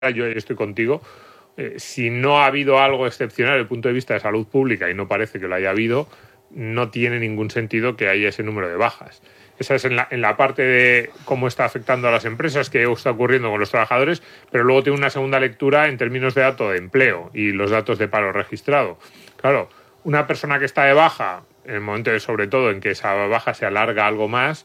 yo estoy contigo. Si no ha habido algo excepcional desde el punto de vista de salud pública, y no parece que lo haya habido, no tiene ningún sentido que haya ese número de bajas. Esa es en la parte de cómo está afectando a las empresas, qué está ocurriendo con los trabajadores, pero luego tiene una segunda lectura en términos de dato de empleo y los datos de paro registrado. Claro, una persona que está de baja, en el momento sobre todo en que esa baja se alarga algo más,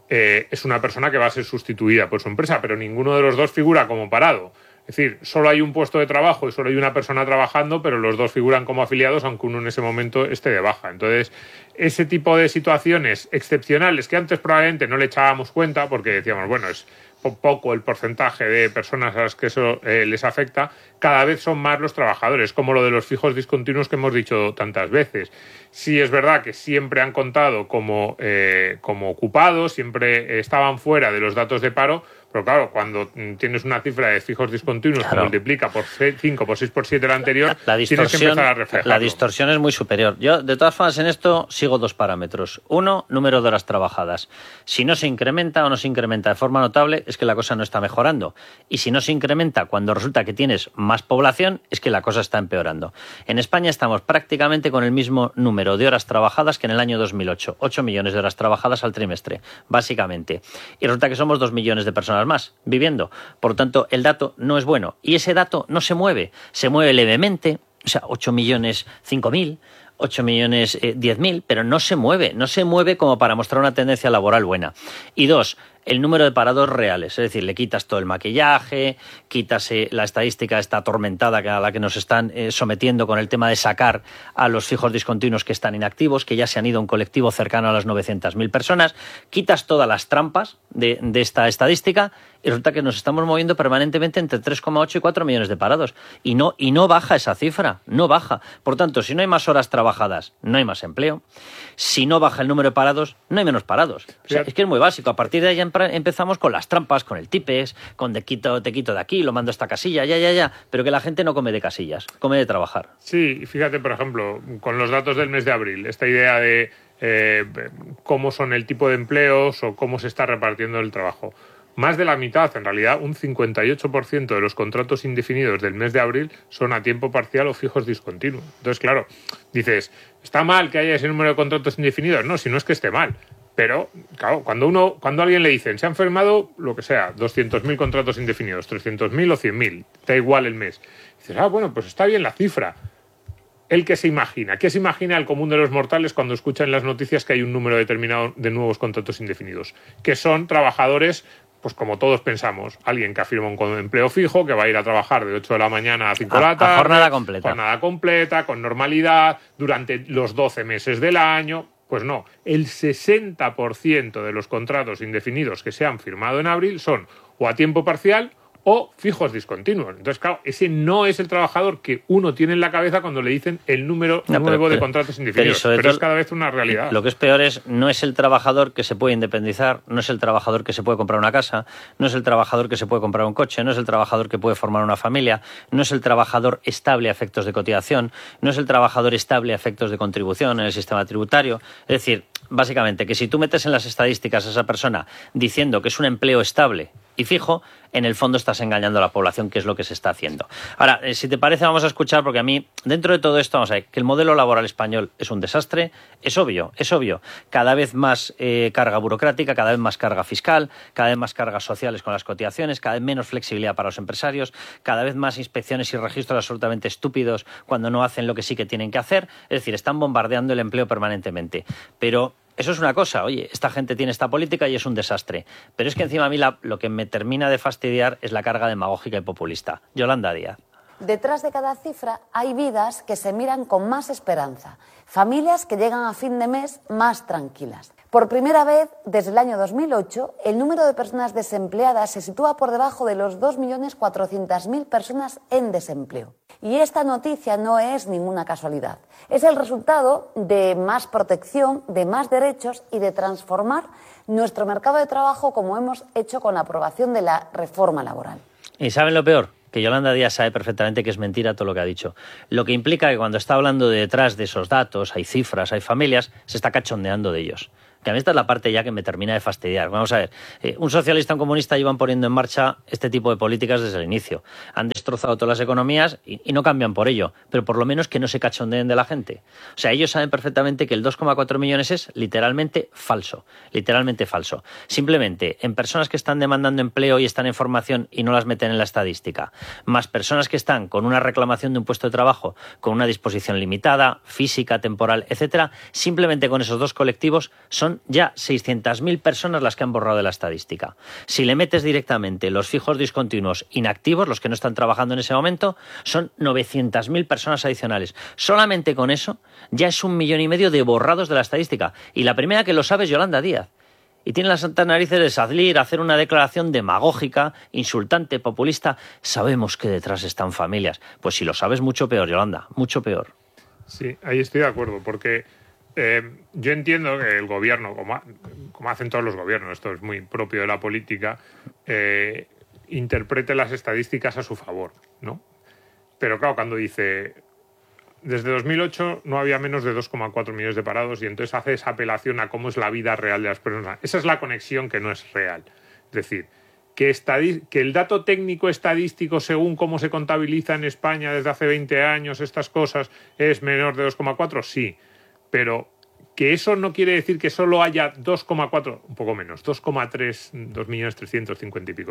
es una persona que va a ser sustituida por su empresa, pero ninguno de los dos figura como parado. Es decir, solo hay un puesto de trabajo y solo hay una persona trabajando, pero los dos figuran como afiliados, aunque uno en ese momento esté de baja. Entonces, ese tipo de situaciones excepcionales que antes probablemente no le echábamos cuenta porque decíamos, bueno, es poco el porcentaje de personas a las que eso les afecta, cada vez son más los trabajadores, como lo de los fijos discontinuos que hemos dicho tantas veces. Sí es verdad que siempre han contado como ocupados, siempre estaban fuera de los datos de paro, pero claro, cuando tienes una cifra de fijos discontinuos que multiplica por 5, por 6, por 7 la anterior, tienes que empezar a reflejarlo. La distorsión es muy superior. Yo, de todas formas, en esto sigo dos parámetros. Uno, número de horas trabajadas. Si no se incrementa o no se incrementa de forma notable, es que la cosa no está mejorando. Y si no se incrementa cuando resulta que tienes más población, es que la cosa está empeorando. En España estamos prácticamente con el mismo número de horas trabajadas que en el año 2008. 8 millones de horas trabajadas al trimestre, básicamente. Y resulta que somos 2 millones de personas más viviendo. Por tanto, el dato no es bueno. Y ese dato no se mueve levemente, o sea, 8 millones 5.000, 8 millones 10.000, pero no se mueve como para mostrar una tendencia laboral buena. Y dos, el número de parados reales, es decir, le quitas todo el maquillaje, quitas la estadística esta atormentada a la que nos están sometiendo con el tema de sacar a los fijos discontinuos que están inactivos, que ya se han ido a un colectivo cercano a las 900.000 personas, quitas todas las trampas de esta estadística y resulta que nos estamos moviendo permanentemente entre 3,8 y 4 millones de parados y no baja esa cifra, no baja. Por tanto, si no hay más horas trabajadas, no hay más empleo. Si no baja el número de parados, no hay menos parados. O sea, es que es muy básico. A partir de ahí empezamos con las trampas, con el TIPEX, con te quito de aquí, lo mando a esta casilla, ya, pero que la gente no come de casillas, come de trabajar. Sí, y fíjate, por ejemplo, con los datos del mes de abril, esta idea de cómo son el tipo de empleos o cómo se está repartiendo el trabajo. Más de la mitad, en realidad, un 58% de los contratos indefinidos del mes de abril son a tiempo parcial o fijos discontinuos. Entonces, claro, dices, ¿está mal que haya ese número de contratos indefinidos? No, si no es que esté mal. Pero, claro, cuando a alguien le dicen, se han firmado, lo que sea, 200.000 contratos indefinidos, 300.000 o 100.000, da igual el mes. Dices, bueno, pues está bien la cifra. ¿El qué se imagina? ¿Qué se imagina el común de los mortales cuando escuchan en las noticias que hay un número determinado de nuevos contratos indefinidos? Que son trabajadores, pues como todos pensamos, alguien que ha firmado un empleo fijo, que va a ir a trabajar de 8 de la mañana a 5 de la tarde. Jornada completa, con normalidad, durante los 12 meses del año. Pues no, el 60% de los contratos indefinidos que se han firmado en abril son o a tiempo parcial o fijos discontinuos. Entonces, claro, ese no es el trabajador que uno tiene en la cabeza cuando le dicen el número nuevo de contratos indefinidos. Pero es cada vez una realidad. Lo que es peor no es el trabajador que se puede independizar, no es el trabajador que se puede comprar una casa, no es el trabajador que se puede comprar un coche, no es el trabajador que puede formar una familia, no es el trabajador estable a efectos de cotización, no es el trabajador estable a efectos de contribución en el sistema tributario. Es decir, básicamente, que si tú metes en las estadísticas a esa persona diciendo que es un empleo estable y fijo, en el fondo estás engañando a la población, que es lo que se está haciendo. Ahora, si te parece, vamos a escuchar, porque a mí, dentro de todo esto, vamos a ver, que el modelo laboral español es un desastre, es obvio. Cada vez más carga burocrática, cada vez más carga fiscal, cada vez más cargas sociales con las cotizaciones, cada vez menos flexibilidad para los empresarios, cada vez más inspecciones y registros absolutamente estúpidos cuando no hacen lo que sí que tienen que hacer. Es decir, están bombardeando el empleo permanentemente. Pero eso es una cosa, oye, esta gente tiene esta política y es un desastre. Pero es que encima a mí lo que me termina de fastidiar es la carga demagógica y populista. Yolanda Díaz. Detrás de cada cifra hay vidas que se miran con más esperanza, familias que llegan a fin de mes más tranquilas. Por primera vez, desde el año 2008, el número de personas desempleadas se sitúa por debajo de los 2.400.000 personas en desempleo. Y esta noticia no es ninguna casualidad. Es el resultado de más protección, de más derechos y de transformar nuestro mercado de trabajo como hemos hecho con la aprobación de la reforma laboral. ¿Y saben lo peor? Que Yolanda Díaz sabe perfectamente que es mentira todo lo que ha dicho. Lo que implica que cuando está hablando de detrás de esos datos, hay cifras, hay familias, se está cachondeando de ellos. Que a mí esta es la parte ya que me termina de fastidiar. Vamos a ver, un socialista y un comunista llevan poniendo en marcha este tipo de políticas desde el inicio. Han destrozado todas las economías y no cambian por ello, pero por lo menos que no se cachondeen de la gente. O sea, ellos saben perfectamente que el 2,4 millones es literalmente falso. Literalmente falso. Simplemente, en personas que están demandando empleo y están en formación y no las meten en la estadística, más personas que están con una reclamación de un puesto de trabajo, con una disposición limitada, física, temporal, etcétera, simplemente con esos dos colectivos son ya 600.000 personas las que han borrado de la estadística. Si le metes directamente los fijos discontinuos inactivos, los que no están trabajando en ese momento, son 900.000 personas adicionales. Solamente con eso ya es 1,5 millones de borrados de la estadística. Y la primera que lo sabe es Yolanda Díaz. Y tiene las santas narices de salir, hacer una declaración demagógica, insultante, populista. Sabemos que detrás están familias. Pues si lo sabes, mucho peor, Yolanda, mucho peor. Sí, ahí estoy de acuerdo, porque yo entiendo que el gobierno, como hacen todos los gobiernos, esto es muy propio de la política, interprete las estadísticas a su favor, ¿no? Pero claro, cuando dice, desde 2008 no había menos de 2,4 millones de parados y entonces hace esa apelación a cómo es la vida real de las personas. Esa es la conexión que no es real. Es decir, que el dato técnico estadístico, según cómo se contabiliza en España desde hace 20 años, estas cosas, es menor de 2,4, sí. Pero que eso no quiere decir que solo haya 2,4, un poco menos, 2,3, 2.350.000 y pico.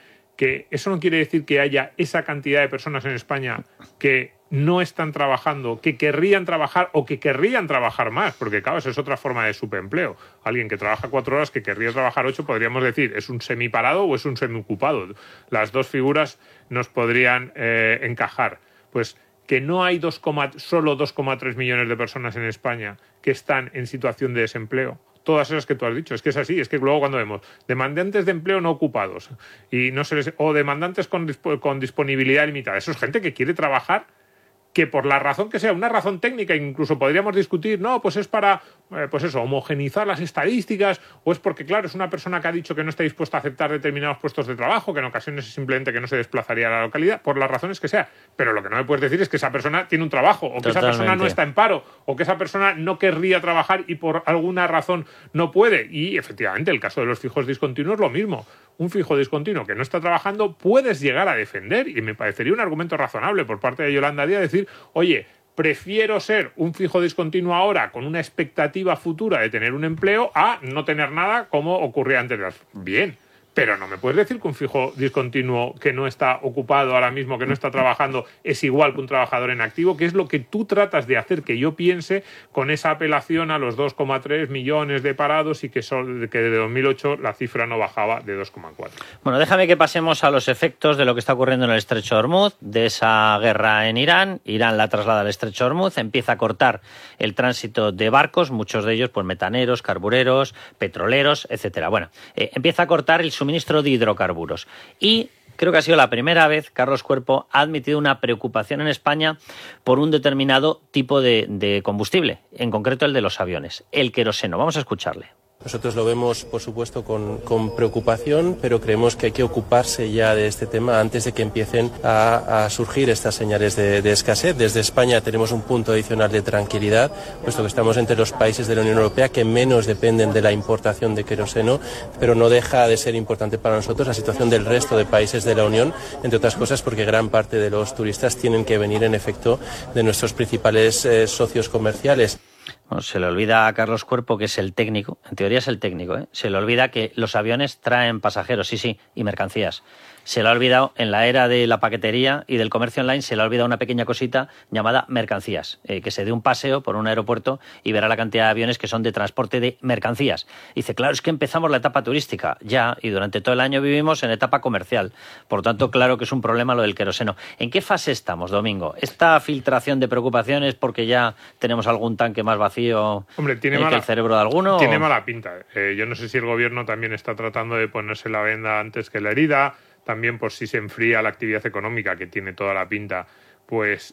Que eso no quiere decir que haya esa cantidad de personas en España que no están trabajando, que querrían trabajar o que querrían trabajar más, porque claro, esa es otra forma de subempleo. Alguien que trabaja 4 horas que querría trabajar 8, podríamos decir, ¿es un semiparado o es un semiocupado? Las dos figuras nos podrían encajar. Pues que no hay solo 2,3 millones de personas en España que están en situación de desempleo. Todas esas que tú has dicho, es que es así, es que luego cuando vemos demandantes de empleo no ocupados y no se les, o demandantes con disponibilidad limitada, eso es gente que quiere trabajar, que por la razón que sea, una razón técnica, incluso podríamos discutir, no, pues es para, pues eso, homogeneizar las estadísticas, o es porque, claro, es una persona que ha dicho que no está dispuesta a aceptar determinados puestos de trabajo, que en ocasiones es simplemente que no se desplazaría a la localidad, por las razones que sea. Pero lo que no me puedes decir es que esa persona tiene un trabajo, o que esa persona no está en paro, o que esa persona no querría trabajar y por alguna razón no puede. Y, efectivamente, el caso de los fijos discontinuos es lo mismo. Un fijo discontinuo que no está trabajando puedes llegar a defender, y me parecería un argumento razonable por parte de Yolanda Díaz decir, oye, prefiero ser un fijo discontinuo ahora con una expectativa futura de tener un empleo a no tener nada como ocurría antes. Bien, pero no me puedes decir que un fijo discontinuo que no está ocupado ahora mismo, que no está trabajando, es igual que un trabajador en activo, que es lo que tú tratas de hacer que yo piense con esa apelación a los 2,3 millones de parados y que desde 2008 la cifra no bajaba de 2,4. Bueno, déjame que pasemos a los efectos de lo que está ocurriendo en el Estrecho de Hormuz, de esa guerra en Irán. Irán la traslada al Estrecho de Hormuz, empieza a cortar el tránsito de barcos, muchos de ellos pues metaneros, carbureros, petroleros, etcétera. Bueno, empieza a cortar el suministro de hidrocarburos. Y creo que ha sido la primera vez, Carlos Cuerpo ha admitido una preocupación en España por un determinado tipo de combustible, en concreto el de los aviones, el queroseno. Vamos a escucharle. Nosotros lo vemos, por supuesto, con preocupación, pero creemos que hay que ocuparse ya de este tema antes de que empiecen a surgir estas señales de escasez. Desde España tenemos un punto adicional de tranquilidad, puesto que estamos entre los países de la Unión Europea que menos dependen de la importación de queroseno, pero no deja de ser importante para nosotros la situación del resto de países de la Unión, entre otras cosas porque gran parte de los turistas tienen que venir en efecto de nuestros principales socios comerciales. Bueno, se le olvida a Carlos Cuerpo, que es el técnico, en teoría es el técnico, ¿eh? Se le olvida que los aviones traen pasajeros, sí, y mercancías. Se le ha olvidado, en la era de la paquetería y del comercio online, se le ha olvidado una pequeña cosita llamada mercancías, que se dé un paseo por un aeropuerto y verá la cantidad de aviones que son de transporte de mercancías. Y dice, claro, es que empezamos la etapa turística, ya, y durante todo el año vivimos en etapa comercial. Por lo tanto, claro que es un problema lo del queroseno. ¿En qué fase estamos, Domingo? ¿Esta filtración de preocupaciones porque ya tenemos algún tanque más vacío que el cerebro de alguno? Tiene mala pinta. Yo no sé si el gobierno también está tratando de ponerse la venda antes que la herida. También por si se enfría la actividad económica, que tiene toda la pinta, pues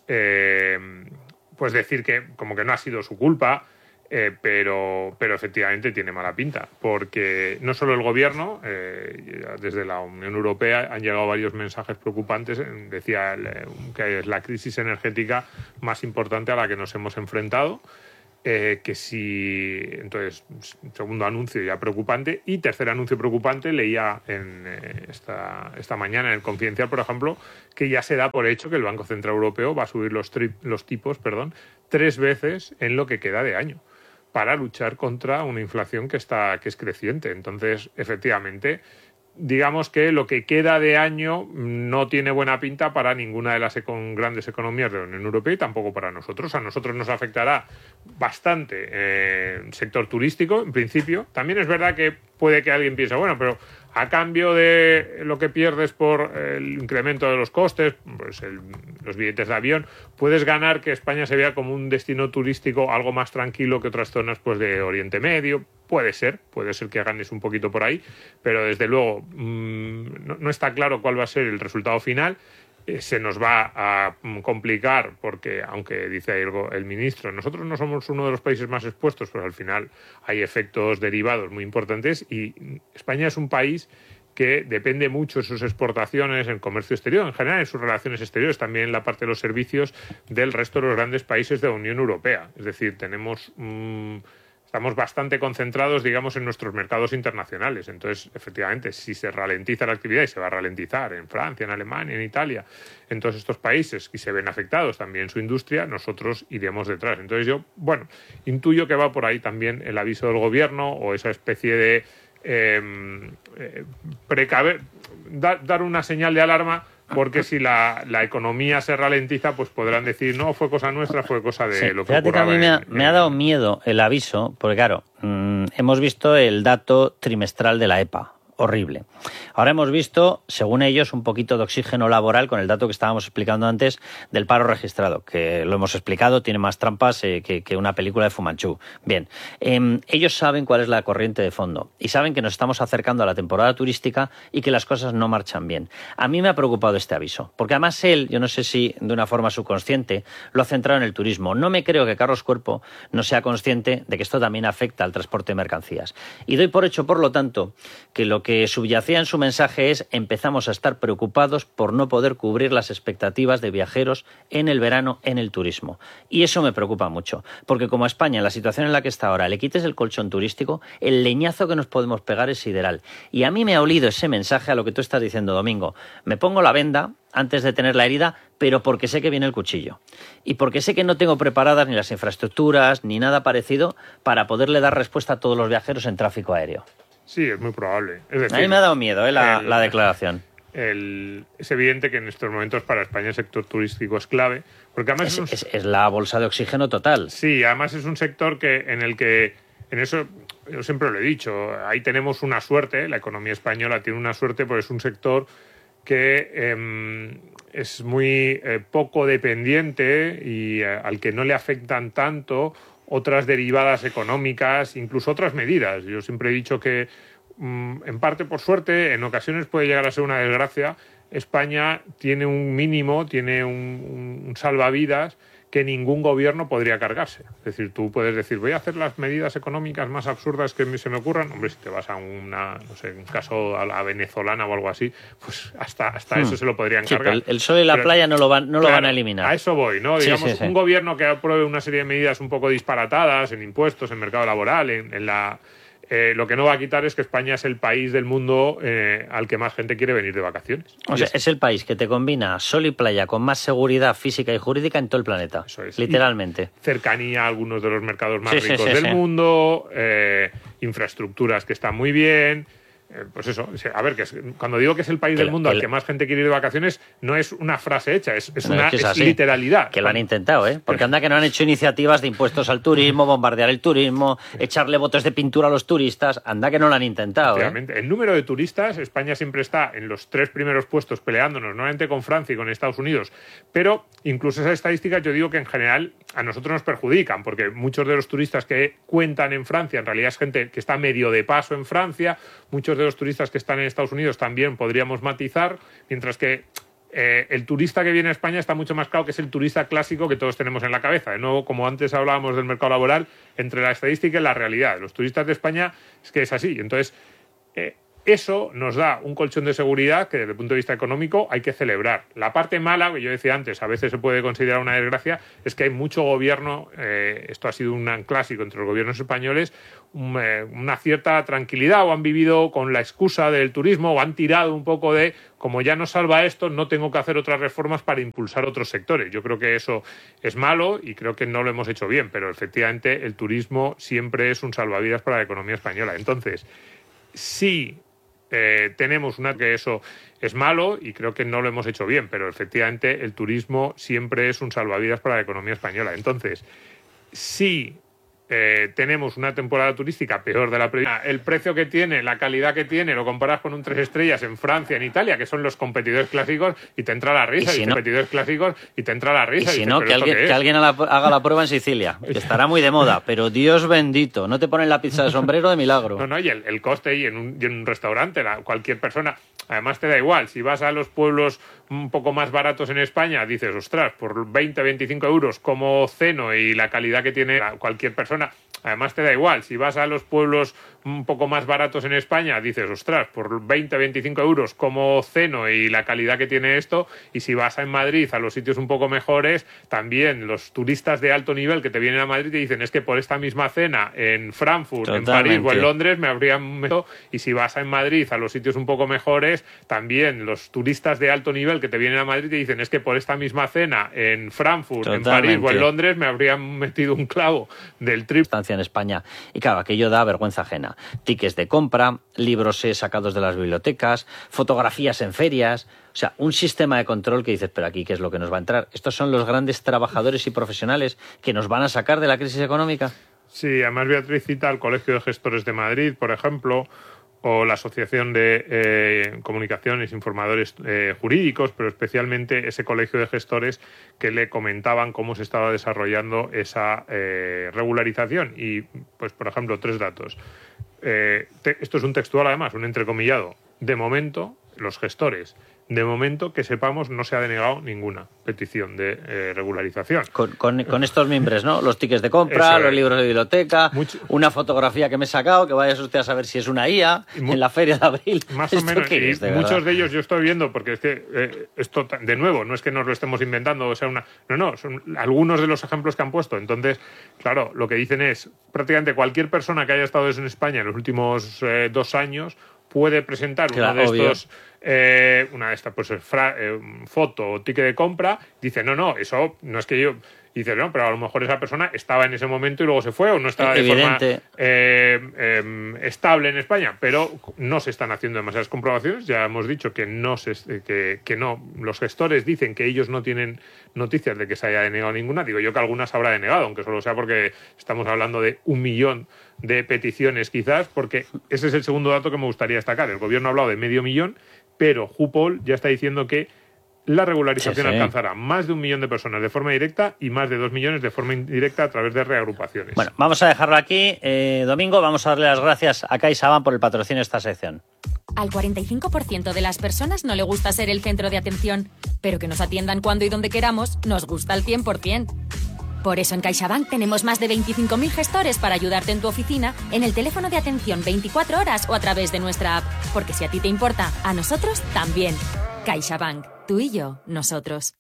decir que como que no ha sido su culpa, pero efectivamente tiene mala pinta, porque no solo el gobierno, desde la Unión Europea han llegado varios mensajes preocupantes. Decía que es la crisis energética más importante a la que nos hemos enfrentado. Entonces, segundo anuncio ya preocupante. Y tercer anuncio preocupante, leía esta mañana en el Confidencial, por ejemplo, que ya se da por hecho que el Banco Central Europeo va a subir los tipos 3 veces en lo que queda de año, para luchar contra una inflación que es creciente. Entonces, efectivamente, digamos que lo que queda de año no tiene buena pinta para ninguna de las grandes economías de la Unión Europea y tampoco para nosotros. A nosotros nos afectará bastante el sector turístico, en principio. También es verdad que puede que alguien piense, bueno, pero a cambio de lo que pierdes por el incremento de los costes, pues los billetes de avión, puedes ganar que España se vea como un destino turístico algo más tranquilo que otras zonas pues de Oriente Medio. Puede ser que ganes un poquito por ahí, pero desde luego no está claro cuál va a ser el resultado final. Se nos va a complicar porque, aunque dice el ministro, nosotros no somos uno de los países más expuestos, pero al final hay efectos derivados muy importantes y España es un país que depende mucho de sus exportaciones en comercio exterior, en general en sus relaciones exteriores, también en la parte de los servicios del resto de los grandes países de la Unión Europea. Es decir, estamos bastante concentrados, digamos, en nuestros mercados internacionales. Entonces, efectivamente, si se ralentiza la actividad, y se va a ralentizar en Francia, en Alemania, en Italia, en todos estos países, y se ven afectados también su industria, nosotros iremos detrás. Entonces yo, intuyo que va por ahí también el aviso del gobierno o esa especie de dar una señal de alarma, porque si la economía se ralentiza, pues podrán decir, no, fue cosa nuestra, fue cosa de lo que fíjate que a mí me ha dado miedo el aviso, porque claro, hemos visto el dato trimestral de la EPA, horrible. Ahora hemos visto, según ellos, un poquito de oxígeno laboral con el dato que estábamos explicando antes del paro registrado, que lo hemos explicado, tiene más trampas que una película de Fu Manchu. Bien, ellos saben cuál es la corriente de fondo y saben que nos estamos acercando a la temporada turística y que las cosas no marchan bien. A mí me ha preocupado este aviso, porque además él, yo no sé si de una forma subconsciente, lo ha centrado en el turismo. No me creo que Carlos Cuerpo no sea consciente de que esto también afecta al transporte de mercancías. Y doy por hecho, por lo tanto, que lo que subyacía en su mensaje es: empezamos a estar preocupados por no poder cubrir las expectativas de viajeros en el verano en el turismo. Y eso me preocupa mucho, porque como a España, en la situación en la que está ahora, le quites el colchón turístico, el leñazo que nos podemos pegar es sideral. Y a mí me ha olido ese mensaje a lo que tú estás diciendo, Domingo. Me pongo la venda antes de tener la herida, pero porque sé que viene el cuchillo. Y porque sé que no tengo preparadas ni las infraestructuras ni nada parecido para poderle dar respuesta a todos los viajeros en tráfico aéreo. Sí, es muy probable. Es decir, a mí me ha dado miedo la declaración. Es evidente que en estos momentos para España el sector turístico es clave, porque además es la bolsa de oxígeno total. Sí, además es un sector en eso yo siempre lo he dicho, ahí tenemos una suerte, la economía española tiene una suerte porque es un sector que es muy poco dependiente y al que no le afectan tanto otras derivadas económicas, incluso otras medidas. Yo siempre he dicho que, en parte por suerte, en ocasiones puede llegar a ser una desgracia. España tiene un mínimo, tiene un salvavidas que ningún gobierno podría cargarse. Es decir, tú puedes decir, voy a hacer las medidas económicas más absurdas que se me ocurran. Hombre, si te vas a un caso a la venezolana o algo así, pues hasta eso se lo podrían cargar. Pero el sol y la playa no lo van a eliminar. A eso voy, ¿no? Digamos, un gobierno que apruebe una serie de medidas un poco disparatadas en impuestos, en mercado laboral, lo que no va a quitar es que España es el país del mundo al que más gente quiere venir de vacaciones. O sea, es el país que te combina sol y playa con más seguridad física y jurídica en todo el planeta. Eso es. Literalmente. Y cercanía a algunos de los mercados más ricos del mundo, infraestructuras que están muy bien. Pues eso, a ver, cuando digo que es el país del mundo al que más gente quiere ir de vacaciones, no es una frase hecha, es literalidad. Que lo han intentado, porque anda que no han hecho iniciativas de impuestos al turismo, bombardear el turismo, echarle botes de pintura a los turistas, anda que no lo han intentado. Efectivamente. El número de turistas, España siempre está en los 3 primeros puestos peleándonos, normalmente con Francia y con Estados Unidos, pero incluso esas estadísticas yo digo que en general a nosotros nos perjudican, porque muchos de los turistas que cuentan en Francia en realidad es gente que está medio de paso en Francia, muchos de los turistas que están en Estados Unidos también podríamos matizar, mientras que el turista que viene a España está mucho más claro que es el turista clásico que todos tenemos en la cabeza. De nuevo, como antes hablábamos del mercado laboral, entre la estadística y la realidad. Los turistas de España es que es así. Entonces, Eso nos da un colchón de seguridad que desde el punto de vista económico hay que celebrar. La parte mala, que yo decía antes, a veces se puede considerar una desgracia, es que hay mucho gobierno, esto ha sido un clásico entre los gobiernos españoles, una cierta tranquilidad, o han vivido con la excusa del turismo, o han tirado un poco de, como ya no salva esto, no tengo que hacer otras reformas para impulsar otros sectores. Yo creo que eso es malo y creo que no lo hemos hecho bien, pero efectivamente el turismo siempre es un salvavidas para la economía española. Entonces, sí, tenemos que eso es malo y creo que no lo hemos hecho bien, pero efectivamente el turismo siempre es un salvavidas para la economía española. Entonces, sí, tenemos una temporada turística peor de la prevista. El precio que tiene, la calidad que tiene, lo comparas con un 3 estrellas en Francia, en Italia, que son los competidores clásicos, y te entra la risa. Y si no, que alguien haga la prueba en Sicilia, que estará muy de moda, pero Dios bendito, no te ponen la pizza de sombrero de milagro. No, y el coste, y en un restaurante, cualquier persona, además te da igual, si vas a los pueblos un poco más baratos en España, dices, ostras, por 20, 25 euros como ceno y la calidad que tiene cualquier persona. Además te da igual, si vas a los pueblos un poco más baratos en España, dices, ostras, por 20, 25 euros como ceno y la calidad que tiene esto. Y si vas en Madrid a los sitios un poco mejores, también los turistas de alto nivel que te vienen a Madrid te dicen, es que por esta misma cena en Frankfurt, en París o en Londres me habrían metido. Y si vas en Madrid a los sitios un poco mejores, también los turistas de alto nivel que te vienen a Madrid te dicen, es que por esta misma cena en Frankfurt, en París o en Londres me habrían metido un clavo del triple en España. Y claro, aquello da vergüenza ajena. Tickets de compra, libros sacados de las bibliotecas, fotografías en ferias. O sea, un sistema de control que dices, pero aquí, ¿qué es lo que nos va a entrar? ¿Estos son los grandes trabajadores y profesionales que nos van a sacar de la crisis económica? Sí, además Beatriz cita al Colegio de Gestores de Madrid, por ejemplo, o la Asociación de Comunicaciones, Informadores Jurídicos, pero especialmente ese colegio de gestores que le comentaban cómo se estaba desarrollando esa regularización. Y, pues, por ejemplo, 3 datos. Esto es un textual, además, un entrecomillado. De momento, los gestores, de momento, que sepamos, no se ha denegado ninguna petición de regularización. Con estos mimbres, ¿no? Los tickets de compra, los libros de biblioteca, una fotografía que me he sacado, que vayas usted a saber si es una IA, en la feria de abril. Más o menos, y muchos de ellos yo estoy viendo, porque es que esto, de nuevo, no es que nos lo estemos inventando, o sea, son algunos de los ejemplos que han puesto. Entonces, claro, lo que dicen es, prácticamente cualquier persona que haya estado en España en los últimos 2 años puede presentar una de estas, pues, foto o ticket de compra. Dice, no, eso no es que yo... Dice, no, pero a lo mejor esa persona estaba en ese momento y luego se fue, o no estaba de forma estable en España, pero no se están haciendo demasiadas comprobaciones. Ya hemos dicho que no, los gestores dicen que ellos no tienen noticias de que se haya denegado ninguna. Digo yo que algunas habrá denegado, aunque solo sea porque estamos hablando de 1 millón de peticiones quizás, porque ese es el segundo dato que me gustaría destacar. El gobierno ha hablado de 500.000, pero Jupol ya está diciendo que la regularización alcanzará más de 1 millón de personas de forma directa y más de 2 millones de forma indirecta a través de reagrupaciones. Bueno, vamos a dejarlo aquí. Domingo, vamos a darle las gracias a CaixaBank por el patrocinio de esta sección. Al 45% de las personas no le gusta ser el centro de atención, pero que nos atiendan cuando y donde queramos nos gusta al 100%. Por eso en CaixaBank tenemos más de 25.000 gestores para ayudarte en tu oficina, en el teléfono de atención 24 horas o a través de nuestra app. Porque si a ti te importa, a nosotros también. CaixaBank. Tú y yo, nosotros.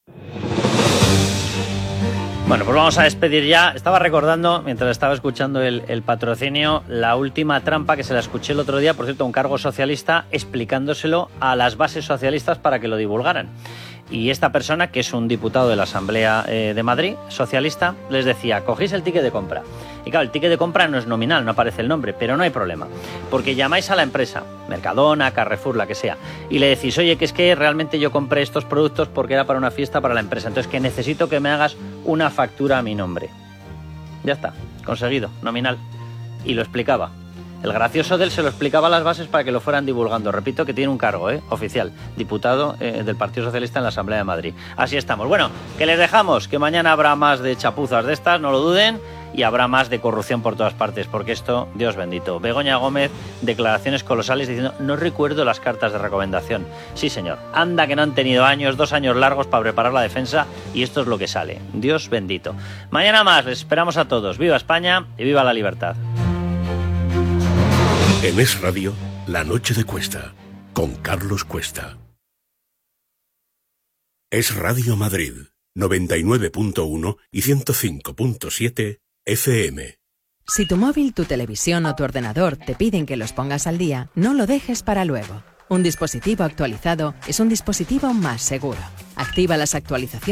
Bueno, pues vamos a despedir ya. Estaba recordando, mientras estaba escuchando el patrocinio, la última trampa que se la escuché el otro día, por cierto, un cargo socialista, explicándoselo a las bases socialistas para que lo divulgaran. Y esta persona, que es un diputado de la Asamblea de Madrid, socialista, les decía, cogéis el ticket de compra. Y claro, el ticket de compra no es nominal, no aparece el nombre, pero no hay problema. Porque llamáis a la empresa, Mercadona, Carrefour, la que sea, y le decís, oye, que es que realmente yo compré estos productos porque era para una fiesta para la empresa, entonces que necesito que me hagas una factura a mi nombre. Ya está, conseguido, nominal. Y lo explicaba. El gracioso de él se lo explicaba a las bases para que lo fueran divulgando. Repito que tiene un cargo oficial, diputado del Partido Socialista en la Asamblea de Madrid. Así estamos. Bueno, que les dejamos, que mañana habrá más de chapuzas de estas, no lo duden, y habrá más de corrupción por todas partes, porque esto, Dios bendito. Begoña Gómez, declaraciones colosales diciendo, no recuerdo las cartas de recomendación. Sí, señor. Anda que no han tenido 2 años largos para preparar la defensa, y esto es lo que sale. Dios bendito. Mañana más, les esperamos a todos. Viva España y viva la libertad. En Es Radio, La noche de Cuesta, con Carlos Cuesta. Es Radio Madrid, 99.1 y 105.7 FM. Si tu móvil, tu televisión o tu ordenador te piden que los pongas al día, no lo dejes para luego. Un dispositivo actualizado es un dispositivo más seguro. Activa las actualizaciones